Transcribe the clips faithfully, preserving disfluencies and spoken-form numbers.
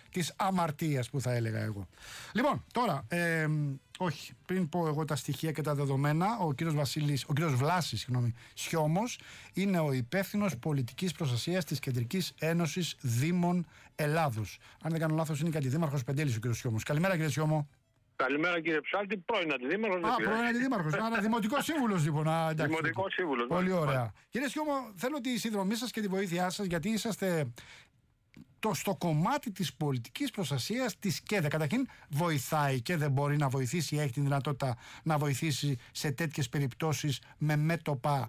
της αμαρτίας που θα έλεγα εγώ. Λοιπόν, τώρα, ε, όχι, πριν πω εγώ τα στοιχεία και τα δεδομένα, ο κύριος Βασίλης, ο κύριος Βλάσης, συγγνώμη, Σιώμος, είναι ο υπεύθυνος πολιτικής προστασίας της Κεντρικής Ένωσης Δήμων Ελλάδος. Αν δεν κάνω λάθος, είναι και αντιδήμαρχος Πεντέλης ο κύριος Σιώμος. Καλημέρα, κύριε Σιώμο. Καλημέρα, κύριε Ψάλτη, πρώην αντιδήμαρχος. Α, πρώην αντιδήμαρχος. Άρα δημοτικός σύμβουλος λοιπόν. Α, δημοτικός σύμβουλος. Πολύ ωραία. Κύριε Σιώμο, θέλω τη συνδρομή σας και τη βοήθειά σας, γιατί είσαστε το, στο κομμάτι της πολιτικής προστασίας της ΚΕΔΕ. Καταρχήν, βοηθάει και δεν μπορεί να βοηθήσει, έχει την δυνατότητα να βοηθήσει σε τέτοιες περιπτώσεις με μέτωπα.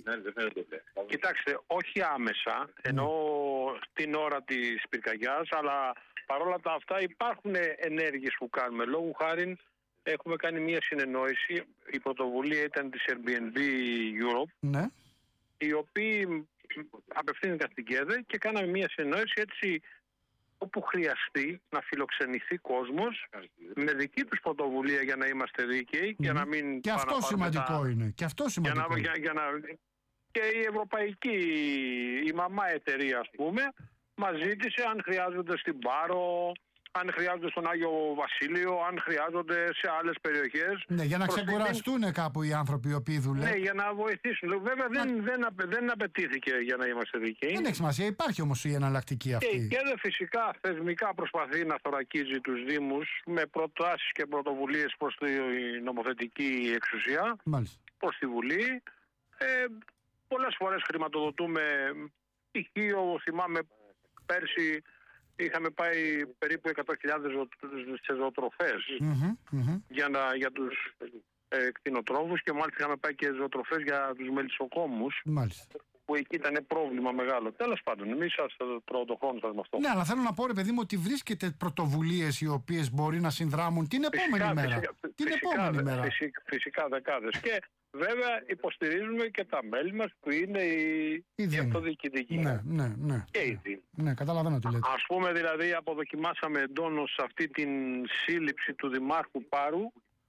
Κοιτάξτε, όχι άμεσα, ενώ την ώρα της πυρκαγιάς, αλλά παρόλα τα αυτά υπάρχουν ενέργειες που κάνουμε. Λόγου χάριν έχουμε κάνει μια συνεννόηση, η πρωτοβουλία ήταν της Airbnb Europe, ναι. οι οποίοι απευθύνθηκαν στην ΚΕΔΕ και κάναμε μια συνεννόηση έτσι όπου χρειαστεί να φιλοξενηθεί κόσμος με δική τους πρωτοβουλία για να είμαστε δίκαιοι mm. και να μην και αυτό σημαντικό τα... είναι. Και αυτό σημαντικό για να, για, για να... Και η ευρωπαϊκή, η μαμά εταιρεία ας πούμε, μας ζήτησε αν χρειάζονται στην Πάρο, αν χρειάζονται στον Άγιο Βασίλειο, αν χρειάζονται σε άλλες περιοχές. Ναι, για να ξεκουραστούν την... κάπου οι άνθρωποι οι οποίοι δουλεύουν. Ναι, για να βοηθήσουν. Βέβαια δεν, Μα... δεν, απαι... δεν απαιτήθηκε για να είμαστε δικαίοι. Δεν έχει σημασία, υπάρχει όμως η εναλλακτική αυτή. Και η ΚΕΔΕ φυσικά θεσμικά προσπαθεί να θωρακίζει τους Δήμους με προτάσεις και πρωτοβουλίες προς τη νομοθετική εξουσία, Μάλιστα. προς τη Βουλή. Ε, πολλές φορές χρηματοδοτούμε π.χ. θυμάμαι πέρσι είχαμε πάει περίπου εκατό χιλιάδες σε ζωοτροφές mm-hmm, mm-hmm. για, να, για τους ε, κτηνοτρόφους και μάλιστα είχαμε πάει και ζωοτροφές για τους μελισσοκόμους. Μάλιστα. Που εκεί ήταν πρόβλημα μεγάλο. Τέλος πάντων, εμείς σας τρώω το χρόνο σας με αυτό. Ναι, αλλά θέλω να πω, ρε παιδί μου, ότι βρίσκεται πρωτοβουλίες οι οποίες μπορεί να συνδράμουν την επόμενη φυσικά, μέρα. Φυσικά, την φυσικά, επόμενη μέρα. Φυσικά, φυσικά δεκάδες. Και βέβαια υποστηρίζουμε και τα μέλη μας που είναι οι, οι αυτοδιοικητικοί. Ναι, ναι, ναι. Και οι Δήμοι. Ναι, καταλαβαίνω τι λέτε. Ας πούμε δηλαδή αποδοκιμάσαμε εντόνως αυτή την σύλληψη του Δημάρχου Πάρου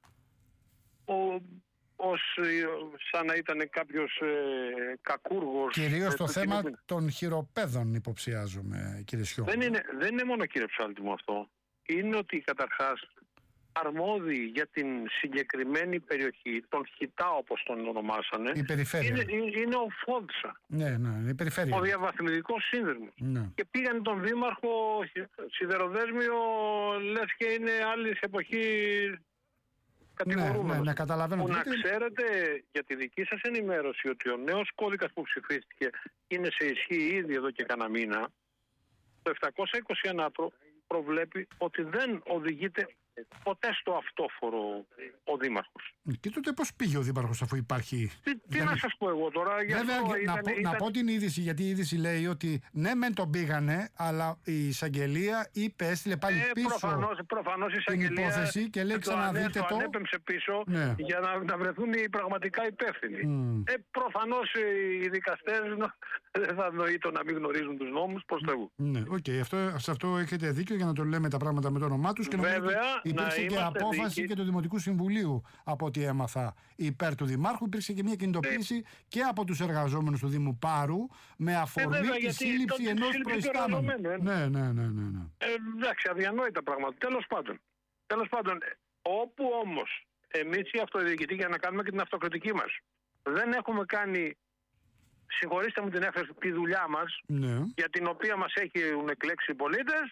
ο, ως, σαν να ήταν κάποιος ε, κακούργος. Κυρίως το ε, θέμα κοινό... των χειροπέδων υποψιάζομαι, κύριε Σιώμο. Δεν είναι, δεν είναι μόνο, κύριε Ψάλτη μου, αυτό. Είναι ότι καταρχάς αρμόδιοι για την συγκεκριμένη περιοχή, τον Χιτά όπως τον ονομάσανε, η περιφέρεια. Είναι, είναι ο Φόντσα. Ναι, ναι, η περιφέρεια. Ο διαβαθμιστικός σύνδεσμος. Ναι. Και πήγαν τον Δήμαρχο σιδεροδέσμιο, λες και είναι άλλης εποχής κατηγορούμενος. Ναι, ναι, ναι, καταλαβαίνω. Που να ξέρετε για τη δική σας ενημέρωση ότι ο νέος κώδικας που ψηφίστηκε είναι σε ισχύ ήδη εδώ και κανένα μήνα. Το επτακόσια είκοσι ένα προβλέπει ότι δεν οδηγείται ποτέ στο αυτόφορο ο Δήμαρχος. Και τότε πώς πήγε ο Δήμαρχος αφού υπάρχει... Τι, τι να σας πω εγώ τώρα. Βέβαια, αυτό να, ήταν, πω, ήταν... να πω την είδηση, γιατί η είδηση λέει ότι ναι μεν τον πήγανε, αλλά η εισαγγελία είπε, έστειλε πάλι ε, πίσω προφανώς, προφανώς η την εισαγγελία υπόθεση και λέει ξαναδείτε το. Το ανέπεμψε πίσω, ναι, για να, να βρεθούν οι πραγματικά υπεύθυνοι. Mm. Ε, προφανώς οι δικαστές δεν θα νοεί το να μην γνωρίζουν τους νόμους προς Θεού. Ναι, οκ, okay, αυτό, σε αυτό έχετε δίκιο για να το λέμε τα πράγματα με το όνομά τους. Και βέβαια, υπήρξε και απόφαση δίκη. Και του Δημοτικού Συμβουλίου, από ό,τι έμαθα, υπέρ του Δημάρχου. Υπήρξε και μια κινητοποίηση ε. και από τους εργαζόμενους του Δήμου Πάρου με αφορμή ε, βέβαια, τη σύλληψη ενός προϊστάμενου. Ε. Ναι, ναι, ναι, ναι, ναι. Ε, εντάξει, αδιανόητα πράγματα. Τέλος πάντων. Τέλος πάντων, όπου όμως εμείς οι αυτοδιοικητικοί, για να κάνουμε και την αυτοκριτική μας, δεν έχουμε κάνει, συγχωρήστε μου την έκφραση, τη δουλειά μας, ναι, για την οποία μας έχουν εκλέξει οι πολίτες,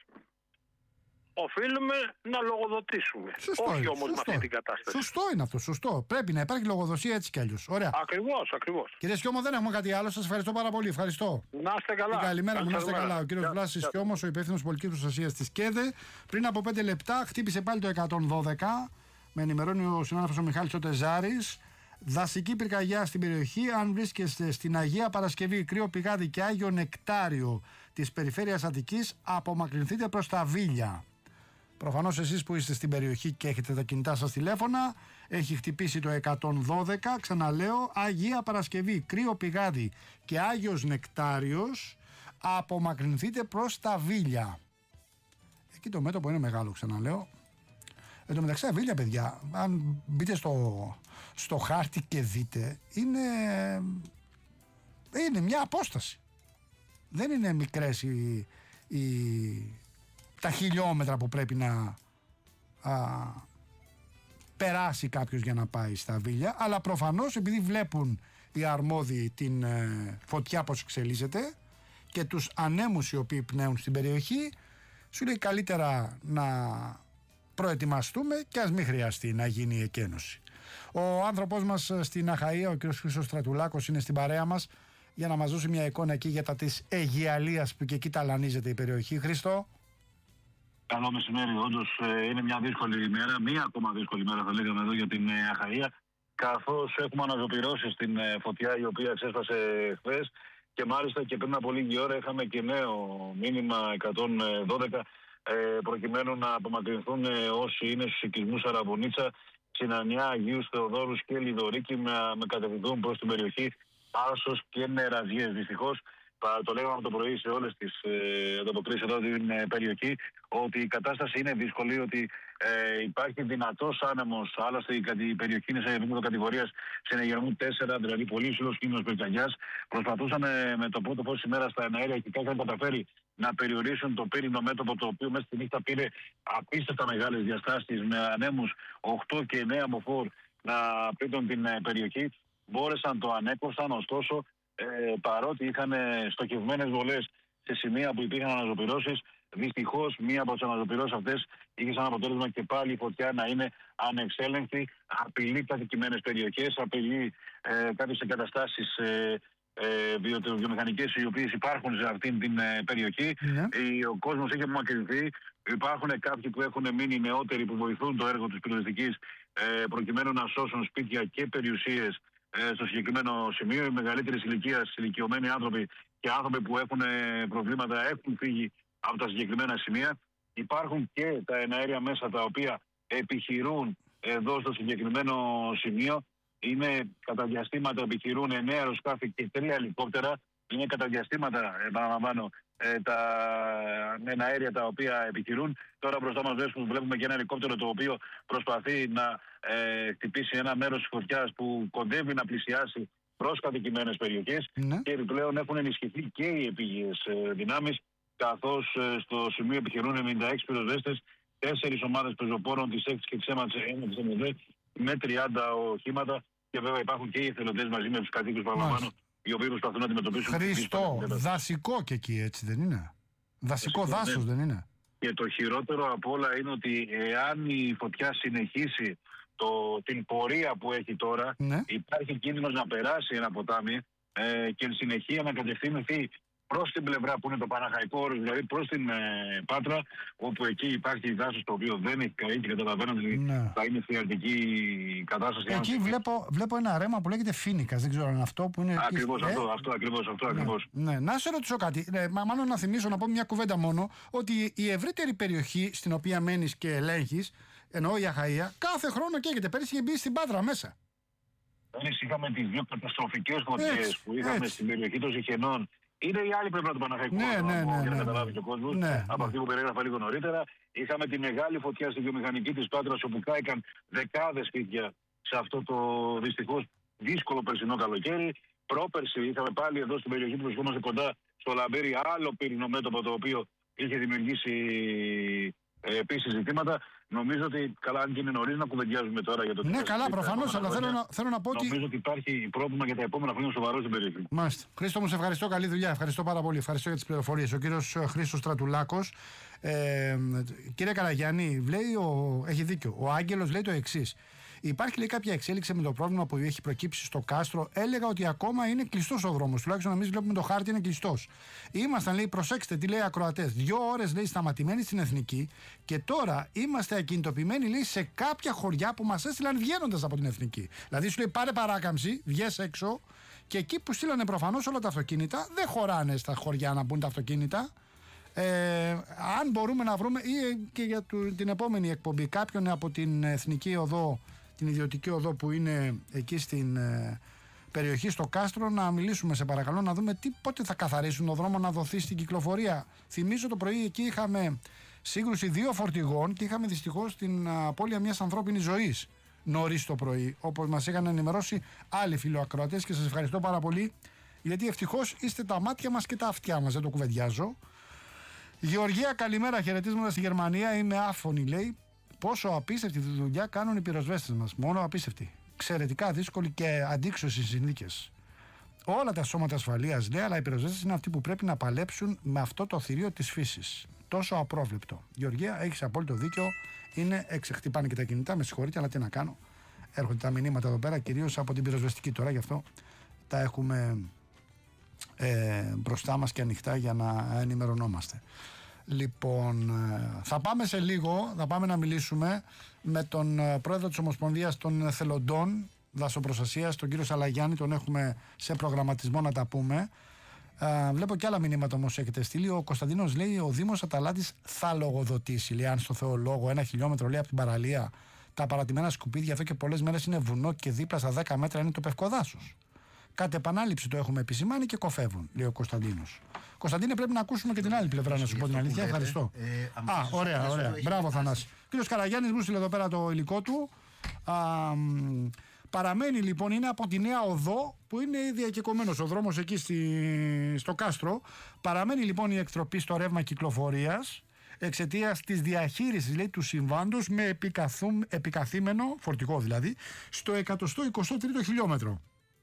οφείλουμε να λογοδοτήσουμε. Σωστό, όχι όμως σωστό. με αυτή την κατάσταση. Σωστό είναι αυτό, σωστό. Πρέπει να υπάρχει λογοδοσία έτσι κι αλλιώς. Ωραία. Ακριβώς, ακριβώς. Κύριε Σιώμο, δεν έχουμε κάτι άλλο. Σας ευχαριστώ πάρα πολύ. Ευχαριστώ. Να είστε καλά. Και καλημέρα μου, να είστε καλά. Ο κύριος Γεια, Βλάσης γεια. Σιώμος, ο υπεύθυνος πολιτικής προστασίας της ΚΕΔΕ, πριν από πέντε λεπτά χτύπησε πάλι το εκατόν δώδεκα. Με ενημερώνει ο συνάδελφος ο Μιχάλης ο Τεζάρης. Δασική πυρκαγιά στην περιοχή. Αν βρίσκεστε στην Αγία Παρασκευή, Κρύο Πηγάδι και Άγιο Νεκτάριο της περιφέρειας Αττικής, απομακρυνθείτε προς τα Βίλια. Προφανώς εσείς που είστε στην περιοχή και έχετε τα κινητά σας τηλέφωνα, έχει χτυπήσει το εκατόν δώδεκα, ξαναλέω, Αγία Παρασκευή, Κρύο Πηγάδι και Άγιος Νεκτάριος, απομακρυνθείτε προς τα Βίλια. Εκεί το μέτωπο είναι μεγάλο, ξαναλέω. Εν τω μεταξύ, τα Βίλια, παιδιά, αν μπείτε στο, στο χάρτη και δείτε, είναι, είναι μια απόσταση. Δεν είναι μικρές οι... οι τα χιλιόμετρα που πρέπει να α, περάσει κάποιος για να πάει στα Βίλια, αλλά προφανώς επειδή βλέπουν οι αρμόδιοι την ε, φωτιά πως εξελίσσεται και τους ανέμους οι οποίοι πνέουν στην περιοχή, σου λέει καλύτερα να προετοιμαστούμε και ας μην χρειαστεί να γίνει η εκένωση. Ο άνθρωπός μας στην Αχαΐα, ο κ. Χρήστος Στρατουλάκος, είναι στην παρέα μας για να μας δώσει μια εικόνα εκεί για τα της Αιγιαλίας που και εκεί ταλανίζεται η περιοχή. Χρήστο. Καλό μεσημέρι. Όντως είναι μια δύσκολη ημέρα, μία ακόμα δύσκολη ημέρα θα λέγαμε εδώ για την Αχαΐα, καθώς έχουμε αναζωπυρώσει στην φωτιά η οποία ξέσπασε χθες και μάλιστα και πριν από λίγη ώρα είχαμε και νέο μήνυμα εκατόν δώδεκα προκειμένου να απομακρυνθούν όσοι είναι στους οικισμούς Αραβωνίτσα, Συνανιά, Αγίους Θεοδόρους και Λιδωρίκη με, με κατευθυνθούν προς την περιοχή Άσος και Νεραζιές. Δυστυχώς, το λέγαμε από το πρωί σε όλες τις ε, ανταποκρίσεις εδώ στην ε, περιοχή, ότι η κατάσταση είναι δύσκολη, ότι ε, υπάρχει δυνατός άνεμος. Άλλωστε η, η περιοχή είναι σε επίπεδο κατηγορίας συναγερμού τέσσερα, δηλαδή πολύ υψηλός κίνδυνος πυρκαγιάς. Προσπαθούσαν με το πρώτο φως ημέρα στα εναέρια και είχαν καταφέρει να περιορίσουν το πύρινο μέτωπο, το οποίο μέσα στη νύχτα πήρε απίστευτα μεγάλες διαστάσεις με ανέμους οκτώ και εννέα μποφόρ να πλήττουν την ε, περιοχή. Μπόρεσαν, το ανέκοψαν, ωστόσο ε, παρότι είχαν στοχευμένες βολές σε σημεία που υπήρχαν αναζωπυρώσεις, δυστυχώς μία από τις αναζωπυρώσεις αυτές είχε σαν αποτέλεσμα και πάλι η φωτιά να είναι ανεξέλεγκτη, απειλεί κατοικημένες περιοχές, απειλεί ε, κάποιες εγκαταστάσεις ε, ε, βιο, βιομηχανικές οι οποίες υπάρχουν σε αυτήν την ε, περιοχή. Yeah. Ο κόσμος έχει απομακρυνθεί. Υπάρχουν κάποιοι που έχουν μείνει νεότεροι που βοηθούν το έργο της πυροσβεστικής ε, προκειμένου να σώσουν σπίτια και περιουσίες ε, στο συγκεκριμένο σημείο. Οι μεγαλύτερης ηλικίας, ηλικιωμένοι άνθρωποι και άνθρωποι που έχουν ε, προβλήματα έχουν φύγει από τα συγκεκριμένα σημεία. Υπάρχουν και τα εναέρια μέσα τα οποία επιχειρούν εδώ στο συγκεκριμένο σημείο. Είναι κατά διαστήματα, επιχειρούν εννέα αεροσκάφη και τρία ελικόπτερα. Είναι κατά διαστήματα, επαναλαμβάνω, ε, τα εναέρια τα οποία επιχειρούν. Τώρα μπροστά μας βλέπουμε και ένα ελικόπτερο το οποίο προσπαθεί να ε, χτυπήσει ένα μέρος της φωτιάς που κοντεύει να πλησιάσει προς κατοικημένες περιοχές. Ναι. Και επιπλέον έχουν ενισχυθεί και οι επίγειες ε, δυνάμεις, καθώς ε, στο σημείο επιχειρούν ενενήντα έξι πυροσβέστες, τέσσερις ομάδες πεζοπόρων της έκτη και της ΕΜΕΔ με τριάντα οχήματα, και βέβαια υπάρχουν και οι εθελοντές μαζί με τους κατοίκους παραπάνω, οι οποίοι προσπαθούν να αντιμετωπίσουν. Χρήστο, δασικό και εκεί, έτσι δεν είναι? Δασικό, δασικό δάσος ναι. δεν είναι? Και το χειρότερο απ' όλα είναι ότι εάν η φωτιά συνεχίσει το, την πορεία που έχει τώρα, ναι. υπάρχει κίνδυνος να περάσει ένα ποτάμι ε, και εν συνεχεία να κατευθύνει προς την πλευρά που είναι το Παναχαϊκό όρος, δηλαδή προς την ε, Πάτρα, όπου εκεί υπάρχει δάσος το οποίο δεν έχει καεί και καταλαβαίνω ότι ναι. θα είναι θεατική κατάσταση. Εκεί βλέπω, βλέπω ένα ρέμα που λέγεται Φίνικας, δεν ξέρω αν αυτό που είναι... Ακριβώς αυτό, ε? αυτό ακριβώς, αυτό ναι. ακριβώς. Ναι. Να σε ρωτήσω κάτι, ε, μάλλον να θυμίσω, να πω μια κουβέντα μόνο, ότι η ευρύτερη περιοχή στην οποία μένεις και ελέγχεις, εννοώ η Αχαΐα, κάθε χρόνο καίγεται. Πέρυσι είχε μπει στην Πάτρα μέσα. Πέρυσι είχαμε τις δύο καταστροφικές φωτιές που είχαμε έτσι. στην περιοχή των Ζυχενών. Είναι η άλλη πλευρά του Παναχαϊκού, ναι, ναι, ναι, για να ναι, καταλάβει και ο κόσμος, ναι, από ναι. αυτή που περιέγραφα λίγο νωρίτερα. Είχαμε τη μεγάλη φωτιά στη βιομηχανική της Πάτρας, όπου κάηκαν δεκάδες σπίτια σε αυτό το δυστυχώς δύσκολο περσινό καλοκαίρι. Πρόπερση είχαμε πάλι εδώ στην περιοχή που βρισκόμαστε κοντά στο Λαμπέρι άλλο πύρινο μέτωπο, το οποίο είχε δημιουργήσει ε, επίσης ζητήματα. Νομίζω ότι καλά, αν και είναι νωρίς να κουβεντιάζουμε τώρα για το ναι, καλά, προφανώς, αλλά θέλω να, θέλω να πω ότι. Νομίζω ότι υπάρχει πρόβλημα για τα επόμενα χρόνια σοβαρό στην περιοχή. Μάλιστα. Χρήστο, μου σε ευχαριστώ. Καλή δουλειά. Ευχαριστώ πάρα πολύ. Ευχαριστώ για τις πληροφορίες. Ο κύριος Χρήστος Στρατουλάκος. Ε, κύριε Καραγιάννη, λέει ο, έχει δίκιο. Ο Άγγελος λέει το εξής. Υπάρχει, λέει, κάποια εξέλιξη με το πρόβλημα που έχει προκύψει στο κάστρο. Έλεγα ότι ακόμα είναι κλειστός ο δρόμος. Τουλάχιστον εμείς βλέπουμε το χάρτη είναι κλειστός. Ήμασταν, λέει, προσέξτε τι λέει ακροατές. Δύο ώρες, λέει, σταματημένοι στην Εθνική και τώρα είμαστε ακινητοποιημένοι, λέει, σε κάποια χωριά που μας έστειλαν βγαίνοντας από την Εθνική. Δηλαδή, σου λέει, πάρε παράκαμψη, βγες έξω και εκεί που στείλανε προφανώς όλα τα αυτοκίνητα δεν χωράνε στα χωριά να μπουν τα αυτοκίνητα. Ε, αν μπορούμε να βρούμε ή και για την επόμενη εκπομπή κάποιον από την Εθνική Οδό, την ιδιωτική οδό που είναι εκεί στην ε, περιοχή στο κάστρο, να μιλήσουμε σε παρακαλώ, να δούμε τι, πότε θα καθαρίσουν το δρόμο να δοθεί στην κυκλοφορία. Θυμίζω το πρωί εκεί είχαμε σύγκρουση δύο φορτηγών και είχαμε δυστυχώς την απώλεια μιας ανθρώπινης ζωής νωρίς το πρωί, όπως μας είχαν ενημερώσει άλλοι φιλοακροατές, και σας ευχαριστώ πάρα πολύ γιατί ευτυχώς είστε τα μάτια μας και τα αυτιά μας, δεν το κουβεντιάζω. Γεωργία, καλημέρα, χαιρετίσματα στη Γερμανία. Είμαι άφωνη, λέει. Πόσο απίστευτη τη δουλειά κάνουν οι πυροσβέστες μας. Μόνο απίστευτη. Εξαιρετικά δύσκολη και αντίξωση συνθήκες. Όλα τα σώματα ασφαλείας, λέει, αλλά οι πυροσβέστες είναι αυτοί που πρέπει να παλέψουν με αυτό το θηρίο της φύσης. Τόσο απρόβλεπτο. Γεωργία, έχεις απόλυτο δίκιο. Είναι εξεχτυπάνε και τα κινητά, με συγχωρείτε, αλλά τι να κάνω. Έρχονται τα μηνύματα εδώ πέρα, κυρίως από την πυροσβεστική τώρα, γι' αυτό τα έχουμε ε, μπροστά μας και ανοιχτά για να ενημερωνόμαστε. Λοιπόν, θα πάμε σε λίγο, θα πάμε να μιλήσουμε με τον πρόεδρο της Ομοσπονδίας των Εθελοντών Δασοπροστασίας, τον κύριο Σαλαγιάννη, τον έχουμε σε προγραμματισμό να τα πούμε. Α, βλέπω και άλλα μηνύματα όμως έχετε στείλει. Ο Κωνσταντίνος λέει: ο Δήμος Αταλάντης θα λογοδοτήσει. Λέει, αν στο Θεό λόγο, ένα χιλιόμετρο λέει από την παραλία, τα παρατημένα σκουπίδια εδώ και πολλές μέρες είναι βουνό και δίπλα στα δέκα μέτρα είναι το πευκοδάσος. Κατ' επανάληψη το έχουμε επισημάνει και κοφεύουν, λέει ο Κωνσταντίνος. Κωνσταντίνε, πρέπει να ακούσουμε και την άλλη πλευρά, να σου πω την αλήθεια. Ευχαριστώ. Ε, Α, ωραία, ωραία. Μπράβο, Θανάση. Ο κύριος Καραγιάννης μου στείλε εδώ πέρα το υλικό του. Α, παραμένει λοιπόν, είναι από τη Νέα Οδό, που είναι διακεκομένος ο δρόμος εκεί στη, στο Κάστρο. Παραμένει λοιπόν η εκτροπή στο ρεύμα κυκλοφορίας εξαιτίας της διαχείρισης, λέει, του συμβάντος με επικαθήμενο, φορτικό δηλαδή, στο εκατόν εικοστό τρίτο χιλιόμετρο.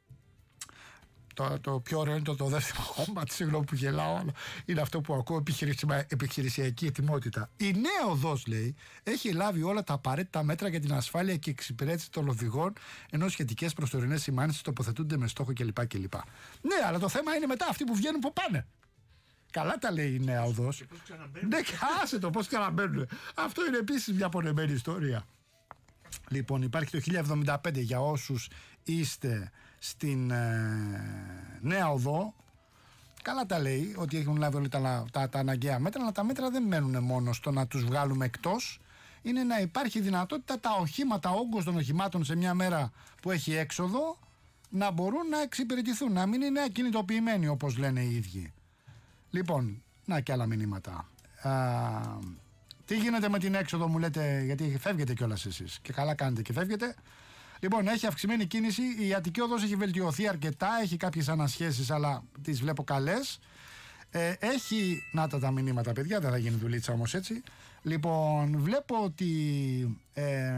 Το, το πιο ωραίο είναι το, το δεύτερο κόμμα, συγγνώμη που γελάω, είναι αυτό που ακούω, επιχειρησιακή ετοιμότητα. Η Νέα Οδός, λέει, έχει λάβει όλα τα απαραίτητα μέτρα για την ασφάλεια και εξυπηρέτηση των οδηγών, ενώ σχετικές προσωρινές σημάνσεις τοποθετούνται με στόχο κλπ. κλπ. Ναι, αλλά το θέμα είναι μετά αυτοί που βγαίνουν που πάνε. Καλά τα λέει η Νέα Οδός. Ναι, άσε το πώς ξαναμπαίνουν. Αυτό είναι επίσης μια πονεμένη ιστορία. Λοιπόν, υπάρχει το χίλια εβδομήντα πέντε για όσους είστε στην ε, Νέα Οδό. Καλά τα λέει ότι έχουν λάβει όλα τα, τα, τα αναγκαία μέτρα, αλλά τα μέτρα δεν μένουν μόνο στο να τους βγάλουμε εκτός. Είναι να υπάρχει δυνατότητα τα οχήματα, ο όγκος των οχημάτων σε μια μέρα που έχει έξοδο να μπορούν να εξυπηρετηθούν, να μην είναι ακινητοποιημένοι όπως λένε οι ίδιοι. Λοιπόν, να και άλλα μηνύματα. Α, τι γίνεται με την έξοδο, μου λέτε, γιατί φεύγετε κιόλας εσείς και καλά κάνετε και φεύγετε. Λοιπόν, έχει αυξημένη κίνηση, η Αττική Οδός έχει βελτιωθεί αρκετά, έχει κάποιες ανασχέσεις, αλλά τις βλέπω καλές. Ε, έχει, να τα τα μηνύματα παιδιά, δεν θα γίνει δουλίτσα όμως έτσι. Λοιπόν, βλέπω ότι ε,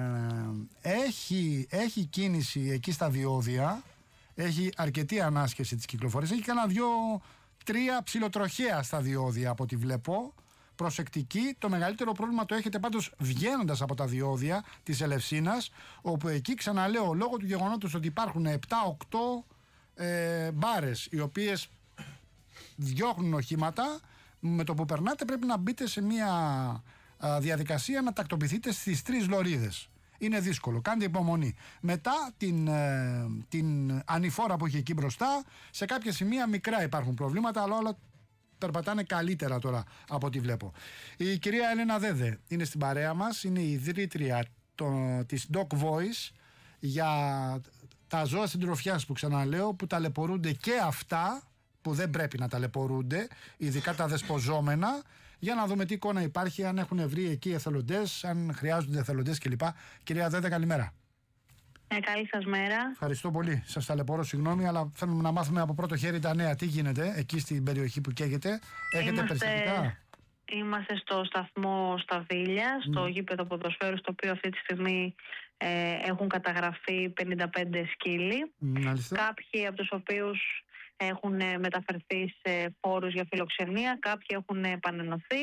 έχει, έχει κίνηση εκεί στα διόδια, έχει αρκετή ανάσχεση της κυκλοφορίας, έχει κανένα δυο, τρία ψιλοτροχαία στα διόδια από ό,τι βλέπω. Προσεκτική, το μεγαλύτερο πρόβλημα το έχετε πάντως βγαίνοντας από τα διόδια της Ελευσίνας, όπου εκεί, ξαναλέω, λόγω του γεγονότος ότι υπάρχουν επτά οκτώ ε, μπάρες οι οποίες διώχνουν οχήματα, με το που περνάτε πρέπει να μπείτε σε μια α, διαδικασία να τακτοποιηθείτε στις τρεις λωρίδες. Είναι δύσκολο, κάντε υπομονή. Μετά την, ε, την ανηφόρα που έχει εκεί μπροστά, σε κάποια σημεία μικρά υπάρχουν προβλήματα, αλλά όλα περπατάνε καλύτερα τώρα από ό,τι βλέπω. Η κυρία Έλενα Δέδε είναι στην παρέα μας, είναι η ιδρύτρια το, της Dog Voice για τα ζώα συντροφιάς που ξαναλέω, που ταλαιπωρούνται και αυτά που δεν πρέπει να ταλαιπωρούνται, ειδικά τα δεσποζόμενα, για να δούμε τι εικόνα υπάρχει, αν έχουν βρει εκεί εθελοντές, αν χρειάζονται εθελοντές κλπ. Κυρία Δέδε, καλημέρα. Ε, καλή σας μέρα. Ευχαριστώ πολύ. Σας ταλαιπωρώ, συγγνώμη, αλλά θέλουμε να μάθουμε από πρώτο χέρι τα νέα. Τι γίνεται εκεί στην περιοχή που καίγεται, έχετε είμαστε, περιστατικά? Είμαστε στο σταθμό Σταβίλια, στο mm. γήπεδο ποδοσφαίρου, στο οποίο αυτή τη στιγμή ε, έχουν καταγραφεί πενήντα πέντε σκύλοι. Mm, κάποιοι από τους οποίους έχουν μεταφερθεί σε φόρους για φιλοξενία, κάποιοι έχουν επανενωθεί.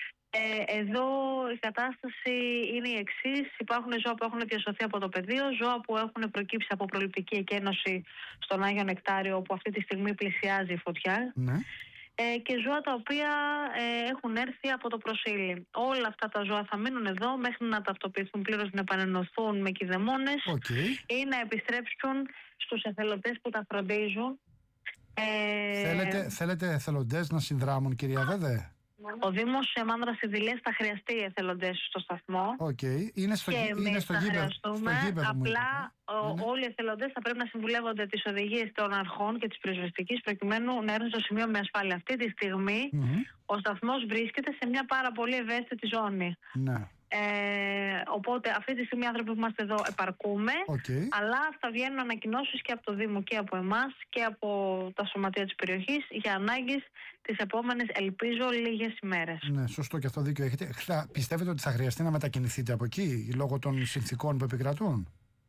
Ε, εδώ η κατάσταση είναι η εξής. Υπάρχουν ζώα που έχουν διασωθεί από το πεδίο, ζώα που έχουν προκύψει από προληπτική εκένωση στον Άγιο Νεκτάριο, όπου αυτή τη στιγμή πλησιάζει η φωτιά. Ναι. Ε, και ζώα τα οποία ε, έχουν έρθει από το προσήλι. Όλα αυτά τα ζώα θα μείνουν εδώ μέχρι να ταυτοποιηθούν πλήρως, να επανενωθούν με κηδεμόνες okay. ή να επιστρέψουν στους εθελοντές που τα φροντίζουν. Ε, θέλετε, θέλετε εθελοντές να συνδράμουν, κυρία Δέδε? Ο Δήμος Μάνδρας Ιδηλίας θα χρειαστεί εθελοντές στο σταθμό. Okay. Είναι στο, και είναι στο γήπεδο. Απλά ο, ναι. όλοι οι εθελοντές θα πρέπει να συμβουλεύονται τις οδηγίες των αρχών και της πυροσβεστικής, προκειμένου να έρθουν στο σημείο με ασφάλεια. Αυτή τη στιγμή mm-hmm. ο σταθμός βρίσκεται σε μια πάρα πολύ ευαίσθητη ζώνη. Ναι. Ε, οπότε αυτή τη στιγμή οι άνθρωποι που είμαστε εδώ επαρκούμε, okay. αλλά θα βγαίνουν ανακοινώσεις και από το Δήμο και από εμάς και από τα σωματεία της περιοχής για ανάγκες τις επόμενες, ελπίζω, λίγες ημέρες. Ναι, σωστό, και αυτό δίκιο έχετε. Θα, πιστεύετε ότι θα χρειαστεί να μετακινηθείτε από εκεί λόγω των συνθηκών που επικρατούν?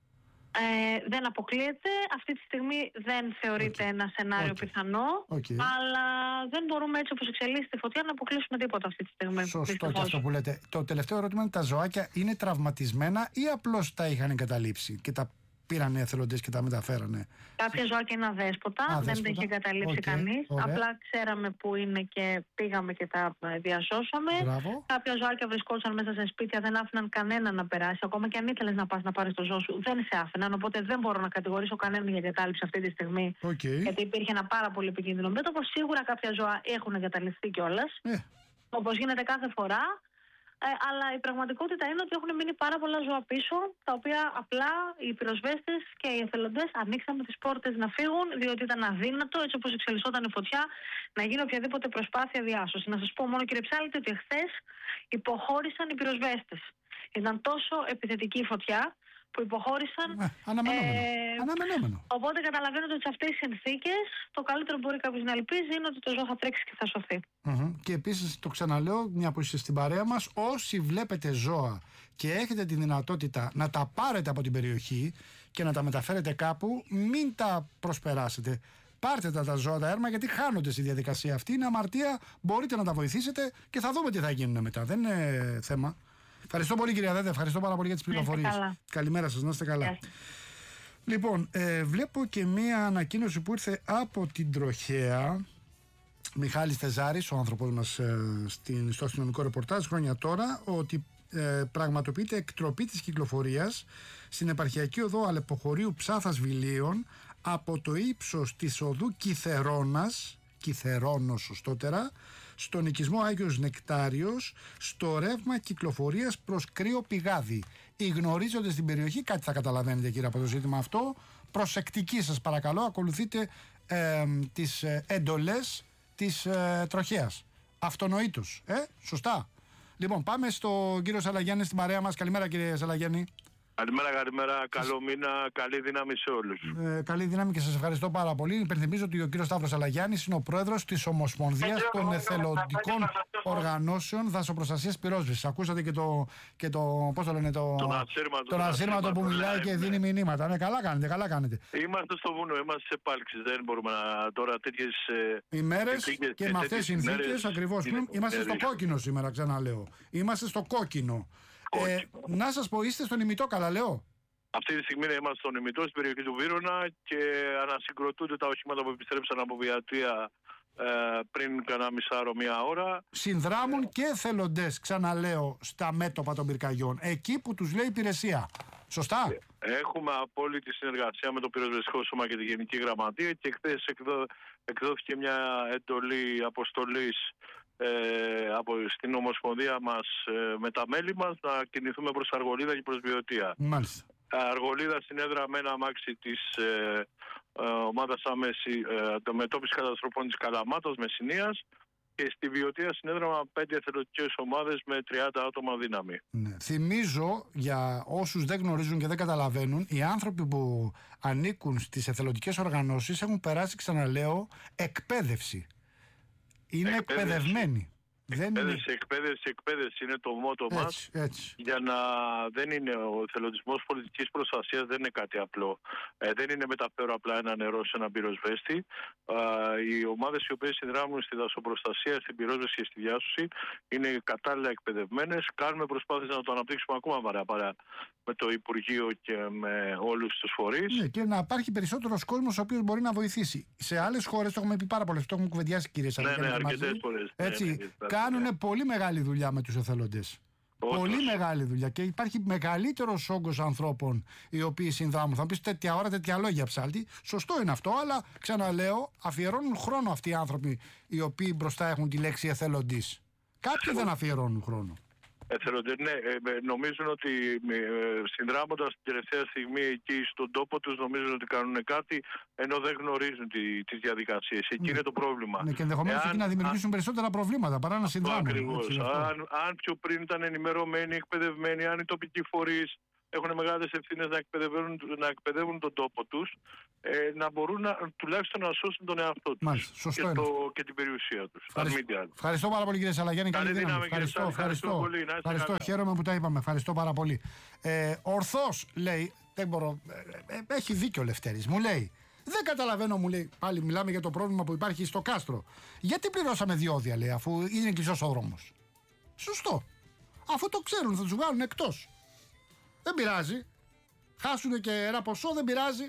Ε, δεν αποκλείεται. Αυτή τη στιγμή δεν θεωρείται okay. ένα σενάριο okay. πιθανό. Okay. Αλλά δεν μπορούμε, έτσι όπως εξελίσσεται η φωτιά, να αποκλείσουμε τίποτα αυτή τη στιγμή. Σωστό δυστυχώς. Και αυτό που λέτε. Το τελευταίο ερώτημα είναι: τα ζωάκια είναι τραυματισμένα ή απλώς τα είχαν εγκαταλείψει και τα πήραν εθελοντές και τα μεταφέρανε? Κάποια ζωάκια είναι αδέσποτα, Α, δεν τα είχε εγκαταλείψει okay. κανείς. Ωραία. Απλά ξέραμε που είναι και πήγαμε και τα διασώσαμε. Μπράβο. Κάποια ζωάκια βρισκόντουσαν μέσα σε σπίτια, δεν άφηναν κανένα να περάσει. Ακόμα και αν ήθελες να πας να πάρεις το ζώο σου, δεν σε άφηναν. Οπότε δεν μπορώ να κατηγορήσω κανέναν για εγκατάλειψη αυτή τη στιγμή. Okay. Γιατί υπήρχε ένα πάρα πολύ επικίνδυνο μέτωπο. Σίγουρα κάποια ζώα έχουν εγκαταλειφθεί κιόλας. Ε. Όπως γίνεται κάθε φορά. Ε, αλλά η πραγματικότητα είναι ότι έχουν μείνει πάρα πολλά ζώα πίσω, τα οποία απλά οι πυροσβέστες και οι εθελοντές ανοίξαμε τις πόρτες να φύγουν, διότι ήταν αδύνατο, έτσι όπως εξελισσόταν η φωτιά, να γίνει οποιαδήποτε προσπάθεια διάσωση. Να σας πω μόνο, κύριε Ψάλτη, ότι εχθές υποχώρησαν οι πυροσβέστες. Ήταν τόσο επιθετική η φωτιά που υποχώρησαν. Ε, αναμενόμενο. Ε, αναμενόμενο. Οπότε καταλαβαίνετε ότι σε αυτές τις συνθήκες το καλύτερο που μπορεί κάποιος να ελπίζει είναι ότι το ζώο θα τρέξει και θα σωθεί. Mm-hmm. Και επίσης το ξαναλέω, μια που είστε στην παρέα μας, όσοι βλέπετε ζώα και έχετε τη δυνατότητα να τα πάρετε από την περιοχή και να τα μεταφέρετε κάπου, μην τα προσπεράσετε. Πάρτε τα, τα ζώα, τα έρμα, γιατί χάνονται στη διαδικασία αυτή. Είναι αμαρτία, μπορείτε να τα βοηθήσετε και θα δούμε τι θα γίνουν μετά. Δεν είναι θέμα. Ευχαριστώ πολύ, κυρία Δέντε, ευχαριστώ πάρα πολύ για τις πληροφορίες. Καλημέρα σας, να είστε καλά. Yeah. Λοιπόν, ε, βλέπω και μία ανακοίνωση που ήρθε από την Τροχέα. Μιχάλης Τεζάρης, ο άνθρωπος μας ε, στην, στο αστυνομικό ρεπορτάζ χρόνια τώρα, ότι ε, πραγματοποιείται εκτροπή της κυκλοφορίας στην επαρχιακή οδό Αλεποχωρίου Ψάθας Βιλίων από το ύψος της οδού Κιθερώνας, Κιθερώνος σωστότερα, στον οικισμό Άγιος Νεκτάριος, στο ρεύμα κυκλοφορίας προς Κρύο Πηγάδι. Οι γνωρίζοντες στην περιοχή κάτι θα καταλαβαίνετε, κύριε, από το ζήτημα αυτό. Προσεκτικοί σας παρακαλώ, ακολουθείτε ε, τις ε, εντολές της ε, Τροχέας. Αυτονοήτως, ε, σωστά. Λοιπόν, πάμε στον κύριο Σαλαγιάννη στην παρέα μας. Καλημέρα, κύριε Σαλαγιάννη. Καλημέρα, καλημέρα. Καλό μήνα, καλή δύναμη σε όλους. Ε, καλή δύναμη και σας ευχαριστώ πάρα πολύ. Υπενθυμίζω ότι ο κύριος Σταύρος Σαλαγιάννης είναι ο πρόεδρος της Ομοσπονδίας των Εθελοντικών Οργανώσεων Δασοπροστασίας Πυρόσβεσης. Ακούσατε και το, και το, πώς το λένε, το, τον ασύρματο, τον ασύρματο που μιλάει και δίνει μηνύματα. Ναι, καλά κάνετε, καλά κάνετε. Είμαστε στο βουνό, είμαστε σε πάλξεις. Δεν μπορούμε να τώρα τέτοιες ημέρες και με αυτές τις συνθήκες ακριβώς. Είμαστε στο κόκκινο σήμερα, ξαναλέω. Είμαστε στο κόκκινο. Ε, να σας πω, είστε στον ημιτό, καλά λέω? Αυτή τη στιγμή είμαστε στον ημιτό, στην περιοχή του Βύρωνα, και ανασυγκροτούνται τα οχήματα που επιστρέψαν από Βιατία ε, πριν κανένα μισάωρο, μία ώρα. Συνδράμουν ε, και εθελοντές, ξαναλέω, στα μέτωπα των πυρκαγιών, εκεί που τους λέει υπηρεσία. Σωστά. Έχουμε απόλυτη συνεργασία με το Πυροσβεστικό Σώμα και τη Γενική Γραμματεία, και χθες εκδό, εκδόθηκε μια εντολή αποστολής Ε, από στην Ομοσπονδία μας ε, με τα μέλη μας να κινηθούμε προς Αργολίδα και προς Βιωτία. Μάλιστα. Αργολίδα συνέδρα με ένα αμάξι της ε, ε, ομάδας άμεση ε, αντιμετώπισης καταστροφών της Καλαμάτας Μεσσηνίας, και στη Βιωτία συνέδρα με πέντε εθελοντικές ομάδες με τριάντα άτομα δύναμη. Ναι. Θυμίζω, για όσους δεν γνωρίζουν και δεν καταλαβαίνουν, οι άνθρωποι που ανήκουν στις εθελοντικές οργανώσεις έχουν περάσει, ξαναλέω, εκπαίδευση. Είναι εκπαίδευση. εκπαιδευμένοι. Εκπαίδευση, είναι... εκπαίδευση, εκπαίδευση είναι το μότο μας. Έτσι. Για να δεν είναι ο εθελοντισμός πολιτικής προστασίας, δεν είναι κάτι απλό. Ε, δεν είναι μεταφέρω απλά ένα νερό σε έναν πυροσβέστη. Ε, οι ομάδες οι οποίες συνδράμουν στη δασοπροστασία, στην πυρόσβεση και στη διάσωση είναι κατάλληλα εκπαιδευμένες. Κάνουμε προσπάθειες να το αναπτύξουμε ακόμα παραπέρα με το Υπουργείο και με όλους τους φορείς. Ναι, και να υπάρχει περισσότερος κόσμος ο οποίος μπορεί να βοηθήσει. Σε άλλες χώρες, το έχουμε πει πάρα πολλές, το έχουμε κουβεντιάσει, κύριε Σαλαγιάννη. Ναι, ναι, αρκετές φορές. Έτσι, ναι, ναι, ναι, κάνουν ναι. πολύ μεγάλη δουλειά με τους εθελοντές. Όντως. Πολύ μεγάλη δουλειά, και υπάρχει μεγαλύτερος όγκος ανθρώπων οι οποίοι συνδράμουν. Θα πεις τέτοια ώρα, τέτοια λόγια, Ψάλτη. Σωστό είναι αυτό, αλλά ξαναλέω, αφιερώνουν χρόνο αυτοί οι άνθρωποι οι οποίοι μπροστά έχουν τη λέξη εθελοντής. Κάποιοι δεν αφιερώνουν χρόνο. Εθελοντές, ναι, ε, νομίζουν ότι ε, συνδράμοντας την τελευταία στιγμή εκεί στον τόπο τους, νομίζουν ότι κάνουν κάτι, ενώ δεν γνωρίζουν τη, τις διαδικασίες. Εκεί ναι. είναι το πρόβλημα. Ναι, και ενδεχομένως εκεί να δημιουργήσουν αν, περισσότερα προβλήματα παρά να συνδράμουν. Ακριβώς. Αν, αν πιο πριν ήταν ενημερωμένοι, εκπαιδευμένοι, αν οι τοπικοί φορείς έχουν μεγάλες ευθύνες να εκπαιδεύουν, να εκπαιδεύουν τον τόπο τους, ε, να μπορούν να, τουλάχιστον να σώσουν τον εαυτό τους. Μάλιστα, και, το, και την περιουσία τους. Ευχαριστώ, ευχαριστώ πάρα πολύ, κύριε Σαλαγιάννη. Καλή δύναμη. δύναμη. Ευχαριστώ, ευχαριστώ, ευχαριστώ, πολύ, ευχαριστώ. ευχαριστώ. Χαίρομαι που τα είπαμε. Ευχαριστώ πάρα πολύ. Ε, ορθώς λέει, δεν μπορώ, ε, ε, έχει δίκιο ο Λευτέρης. Μου λέει, δεν καταλαβαίνω, μου λέει, πάλι μιλάμε για το πρόβλημα που υπάρχει στο κάστρο. Γιατί πληρώσαμε διόδια, λέει, αφού είναι κλειστός ο δρόμος. Σωστό. Αφού το ξέρουν, θα τους βγάλουν εκτός. Δεν πειράζει. Χάσουνε και ένα ποσό, δεν πειράζει.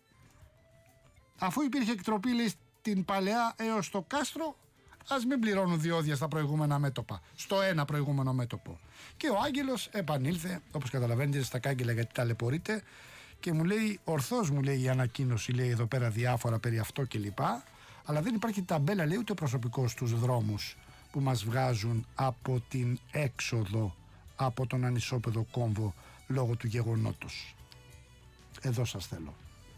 Αφού υπήρχε εκτροπή, λέει, στην παλαιά έως το κάστρο, ας μην πληρώνουν διόδια στα προηγούμενα μέτωπα. Στο ένα προηγούμενο μέτωπο. Και ο Άγγελος επανήλθε, όπως καταλαβαίνετε, στα κάγκελα, γιατί ταλαιπωρείται, και μου λέει, ορθώς μου λέει η ανακοίνωση, λέει εδώ πέρα διάφορα περί αυτό κλπ. Αλλά δεν υπάρχει ταμπέλα, λέει, ούτε προσωπικό στους δρόμους που μας βγάζουν από την έξοδο από τον ανισόπεδο κόμβο λόγω του γεγονότος. Εδώ σας θέλω.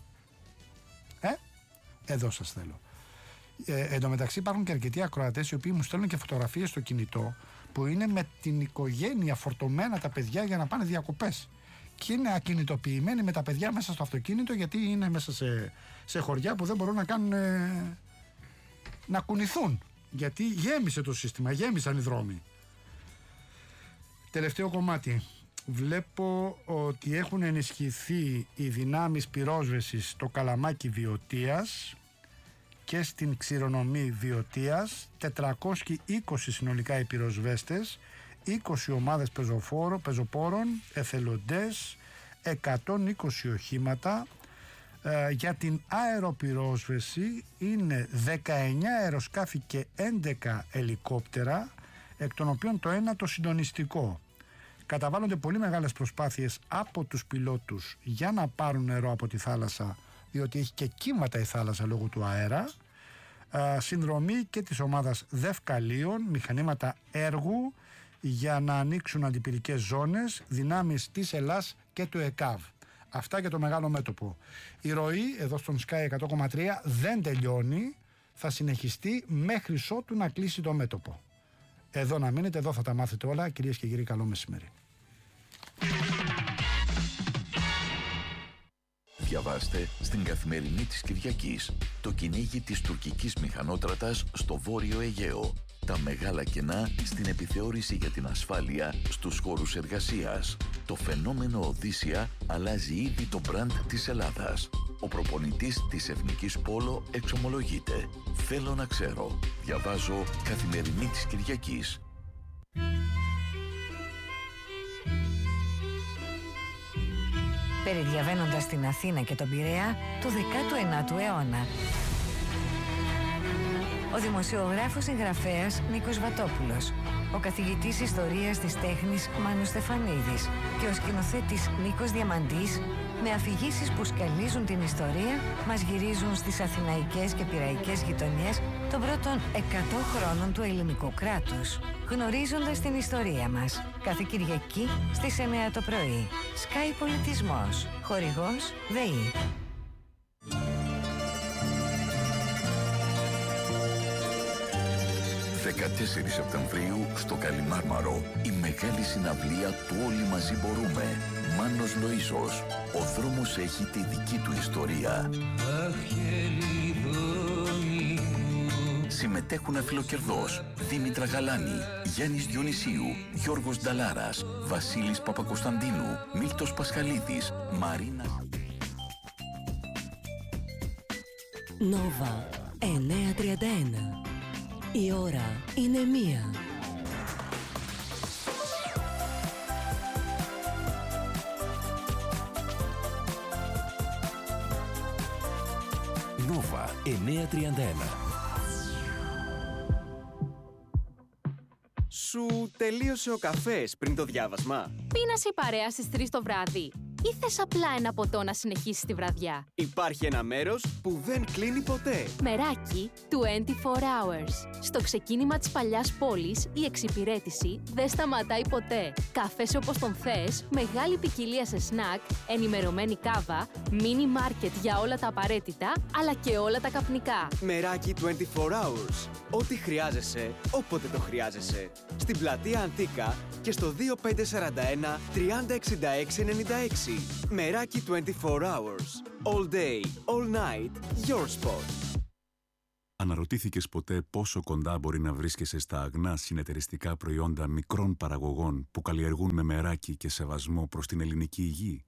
Ε, εδώ σας θέλω. Ε, εν τω μεταξύ υπάρχουν και αρκετοί ακροατές οι οποίοι μου στέλνουν και φωτογραφίες στο κινητό που είναι με την οικογένεια φορτωμένα τα παιδιά για να πάνε διακοπές. Και είναι ακινητοποιημένοι με τα παιδιά μέσα στο αυτοκίνητο, γιατί είναι μέσα σε, σε χωριά που δεν μπορούν να κάνουν ε, να κουνηθούν. Γιατί γέμισε το σύστημα, γέμισαν οι δρόμοι. Τελευταίο κομμάτι. Βλέπω ότι έχουν ενισχυθεί οι δυνάμεις πυρόσβεσης στο Καλαμάκι Βιωτίας και στην Ξηρονομή Βιωτίας, τετρακόσιοι είκοσι συνολικά οι πυροσβέστες, είκοσι ομάδες πεζοπόρων, εθελοντές, εκατόν είκοσι οχήματα. Ε, για την αεροπυρόσβεση είναι δεκαεννιά αεροσκάφη και έντεκα ελικόπτερα, εκ των οποίων το ένα το συντονιστικό. Καταβάλλονται πολύ μεγάλες προσπάθειες από τους πιλότους για να πάρουν νερό από τη θάλασσα, διότι έχει και κύματα η θάλασσα λόγω του αέρα. Ε, συνδρομή και της ομάδας Δευκαλίων, μηχανήματα έργου για να ανοίξουν αντιπυρικές ζώνες, δυνάμεις της Ελλάς και του ΕΚΑΒ. Αυτά για το μεγάλο μέτωπο. Η ροή εδώ στον Sky εκατό κόμμα τρία δεν τελειώνει, θα συνεχιστεί μέχρι ότου να κλείσει το μέτωπο. Εδώ να μείνετε, εδώ θα τα μάθετε όλα. Κυρίες και κύριοι, καλό μεσημέρι. Διαβάστε στην Καθημερινή της Κυριακής το κυνήγι της τουρκικής μηχανότρατας στο Βόρειο Αιγαίο. Τα μεγάλα κενά στην επιθεώρηση για την ασφάλεια στους χώρους εργασίας. Το φαινόμενο Οδύσσια αλλάζει ήδη το μπραντ της Ελλάδας. Ο προπονητής της Εθνικής Πόλο εξομολογείται. Θέλω να ξέρω. Διαβάζω Καθημερινή της Κυριακής. Περιδιαβαίνοντας την Αθήνα και τον Πειραιά του δέκατου ενάτου αιώνα. Ο δημοσιογράφος συγγραφέας Νίκος Βατόπουλος, ο καθηγητής ιστορίας της τέχνης Μάνος Στεφανίδης και ο σκηνοθέτης Νίκος Διαμαντής, με αφηγήσεις που σκαλίζουν την ιστορία, μας γυρίζουν στις αθηναϊκές και πειραϊκές γειτονιές των πρώτων εκατό χρόνων του ελληνικού κράτους. Γνωρίζοντας την ιστορία μας. Κάθε Κυριακή στις εννιά το πρωί. Sky Πολιτισμός. Χορηγός ΔΕΗ. δεκατέσσερις Σεπτεμβρίου στο Καλιμάρμαρο, η μεγάλη συναυλία του Όλοι Μαζί Μπορούμε. Μάνος Λοΐσος. Ο δρόμος έχει τη δική του ιστορία. Συμμετέχουν Αφιλοκερδός, Δήμητρα Γαλάνη, Γιάννης Διονυσίου, Γιώργος Νταλάρας, Βασίλης Παπακοσταντίνου, Μίλτος Πασχαλίδης, Μαρίνα... Νόβα εννιακόσια τριάντα ένα. Η ώρα είναι μία. Νόβα εννιακόσια τριάντα ένα. Σου τελείωσε ο καφές πριν το διάβασμα? Πίνασε η παρέα στις τρεις το βράδυ. ή θες απλά ένα ποτό να συνεχίσεις τη βραδιά? Υπάρχει ένα μέρος που δεν κλείνει ποτέ. Μεράκι είκοσι τέσσερις hours. Στο ξεκίνημα της παλιάς πόλης, η εξυπηρέτηση δεν σταματάει ποτέ. Καφές όπως τον θες, μεγάλη ποικιλία σε σνακ, ενημερωμένη κάβα, μίνι μάρκετ για όλα τα απαραίτητα, αλλά και όλα τα καπνικά. Μεράκι είκοσι τέσσερις hours. Ό,τι χρειάζεσαι, όποτε το χρειάζεσαι. Στην πλατεία Ανθίκα και στο δύο πέντε τέσσερα ένα τριάντα εξήντα έξι ενενήντα έξι. Μεράκι είκοσι τέσσερις hours. All day, all night, your spot. Αναρωτήθηκες ποτέ πόσο κοντά μπορεί να βρίσκεσαι στα αγνά συνεταιριστικά προϊόντα μικρών παραγωγών που καλλιεργούν με μεράκι και σεβασμό προς την ελληνική υγεία?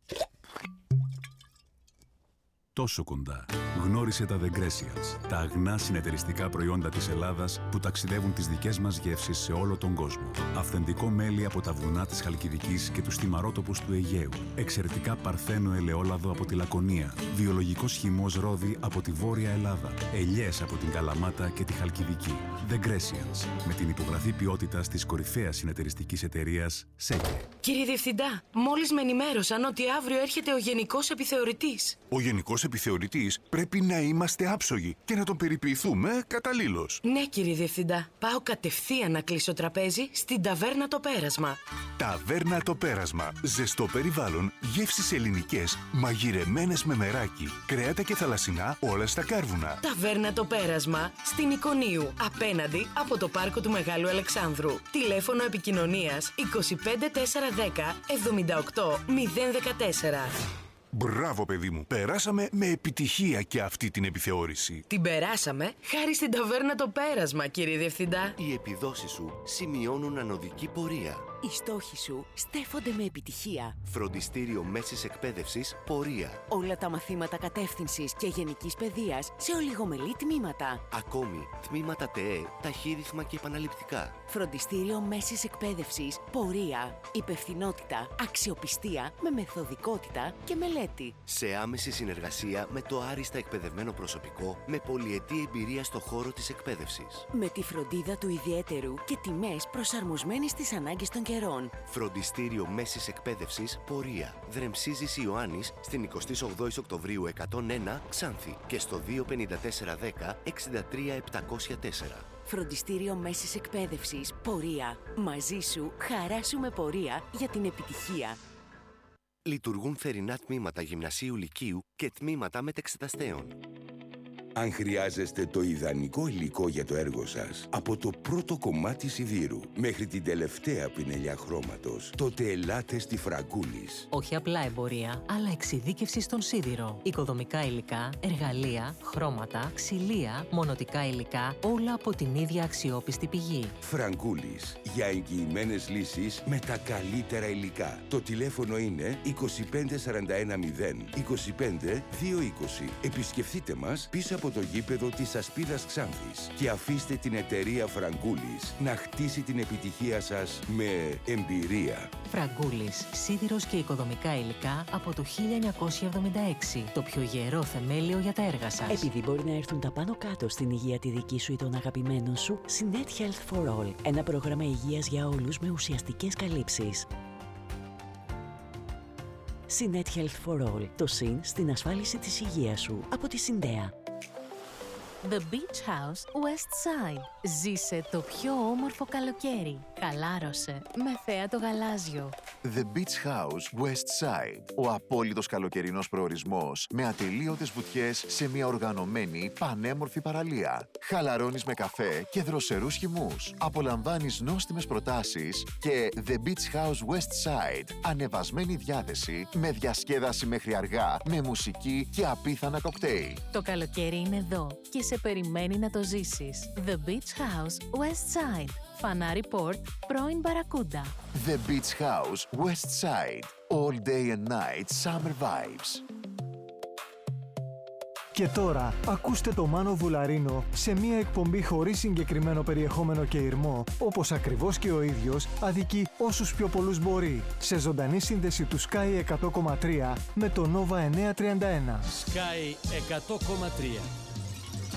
Τόσο κοντά. Γνώρισε τα The Grecians, τα αγνά συνεταιριστικά προϊόντα της Ελλάδας που ταξιδεύουν τις δικές μας γεύσεις σε όλο τον κόσμο. Αυθεντικό μέλι από τα βουνά της Χαλκιδικής και τους θυμαρότοπους του Αιγαίου. Εξαιρετικά παρθένο ελαιόλαδο από τη Λακωνία. Βιολογικός χυμός ρόδι από τη Βόρεια Ελλάδα. Ελιές από την Καλαμάτα και τη Χαλκιδική. The Grecians, με την υπογραφή ποιότητας της κορυφαίας συνεταιριστικής εταιρείας ΣΕΚΕ. Κύριε Διευθυντά, μόλις με ενημέρωσαν ότι αύριο έρχεται ο Γενικός Επιθεωρητής. Ο Γενικός Επιθεωρητής πρέπει να είμαστε άψογοι και να τον περιποιηθούμε καταλήλως. Ναι, κύριε Διευθυντά. Πάω κατευθείαν να κλείσω τραπέζι στην Ταβέρνα Το Πέρασμα. Ταβέρνα Το Πέρασμα. Ζεστό περιβάλλον, γεύσεις ελληνικές, μαγειρεμένες με μεράκι, κρέατα και θαλασσινά, όλα στα κάρβουνα. Ταβέρνα Το Πέρασμα, στην Εικονίου, απέναντι από το πάρκο του Μεγάλου Αλεξάνδρου. Τηλέφωνο επικοινωνίας είκοσι πέντε τέσσερα δέκα εβδομήντα οκτώ μηδέν δεκατέσσερα. Μπράβο, παιδί μου. Περάσαμε με επιτυχία και αυτή την επιθεώρηση. Την περάσαμε χάρη στην Ταβέρνα Το Πέρασμα, κύριε Διευθυντά. Οι επιδόσεις σου σημειώνουν ανωδική πορεία. Οι στόχοι σου στέφονται με επιτυχία. Φροντιστήριο μέσης εκπαίδευσης πορεία. Όλα τα μαθήματα κατεύθυνσης και γενικής παιδείας σε ολιγομελή τμήματα. Ακόμη, τμήματα ΤΕΕ, ταχύρυθμα και επαναληπτικά. Φροντιστήριο μέσης εκπαίδευσης πορεία. Υπευθυνότητα, αξιοπιστία με μεθοδικότητα και μελέτη. Σε άμεση συνεργασία με το άριστα εκπαιδευμένο προσωπικό με πολυετή εμπειρία στο χώρο της εκπαίδευσης. Με τη φροντίδα του ιδιαίτερου και τιμές προσαρμοσμένες στις ανάγκες των καιρών. Φροντιστήριο μέσης εκπαίδευσης πορεία. Δρεμσίζης Ιωάννης στην εικοστή όγδοη Οκτωβρίου εκατόν ένα Ξάνθη και στο δύο πενήντα τέσσερα δέκα εξήντα τρία επτακόσια τέσσερα. Φροντιστήριο μέσης εκπαίδευσης πορεία. Μαζί σου, χαρά σου με πορεία για την επιτυχία. Λειτουργούν θερινά τμήματα γυμνασίου λυκείου και τμήματα μετεξεταστέων. Αν χρειάζεστε το ιδανικό υλικό για το έργο σας, από το πρώτο κομμάτι σιδήρου μέχρι την τελευταία πινελιά χρώματος, τότε ελάτε στη Φραγκούλης. Όχι απλά εμπορία, αλλά εξειδίκευση στον σίδηρο. Οικοδομικά υλικά, εργαλεία, χρώματα, ξυλία, μονοτικά υλικά, όλα από την ίδια αξιόπιστη πηγή. Φραγκούλης, για εγγυημένες λύσεις με τα καλύτερα υλικά. Το τηλέφωνο είναι είκοσι πέντε σαράντα ένα μηδέν είκοσι πέντε δύο είκοσι. Επισκεφτείτε μας πίσω από το γήπεδο της Ασπίδας Ξάνθης και αφήστε την εταιρεία Φραγκούλης να χτίσει την επιτυχία σας με εμπειρία. Φραγκούλης, σίδηρος και οικοδομικά υλικά από το χίλια εννιακόσια εβδομήντα έξι. Το πιο γερό θεμέλιο για τα έργα σας. Επειδή μπορεί να έρθουν τα πάνω κάτω στην υγεία τη δική σου ή των αγαπημένων σου, Sinet Health for All. Ένα πρόγραμμα υγείας για όλους με ουσιαστικές καλύψεις. Sinet Health for All. Το συν στην ασφάλιση της υγείας σου από τη Συντέα. The Beach House West Side. Ζήσε το πιο όμορφο καλοκαίρι. Χαλάρωσε με θέα το γαλάζιο. The Beach House West Side. Ο απόλυτος καλοκαιρινός προορισμός με ατελείωτες βουτιές σε μια οργανωμένη πανέμορφη παραλία. Χαλαρώνεις με καφέ και δροσερούς χυμούς. Απολαμβάνεις νόστιμες προτάσεις και The Beach House West Side. Ανεβασμένη διάθεση με διασκέδαση μέχρι αργά, με μουσική και απίθανα κοκτέιλ. Το καλοκαίρι είναι εδώ και σε περιμένει να το ζήσεις. The Beach House West Side. Φανάρι Port, πρώην Μπαρακούντα. The Beach House West Side. All day and night summer vibes. Και τώρα, ακούστε το Μάνο Βουλαρίνο σε μια εκπομπή χωρίς συγκεκριμένο περιεχόμενο και ηρμό, όπως ακριβώς και ο ίδιος αδικεί όσους πιο πολλούς μπορεί, σε ζωντανή σύνδεση του Sky εκατό κόμμα τρία με το Nova εννιακόσια τριάντα ένα. Sky εκατό κόμμα τρία.